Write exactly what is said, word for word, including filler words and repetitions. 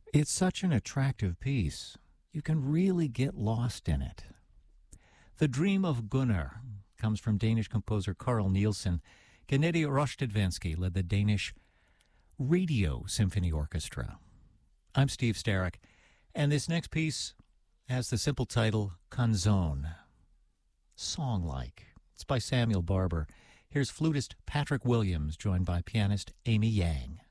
It's such an attractive piece. You can really get lost in it. The Dream of Gunnar comes from Danish composer Carl Nielsen. Gennady Rostedvansky led the Danish Radio Symphony Orchestra. I'm Steve Starrick, and this next piece has the simple title, Canzone, song-like. It's by Samuel Barber. Here's flutist Patrick Williams, joined by pianist Amy Yang.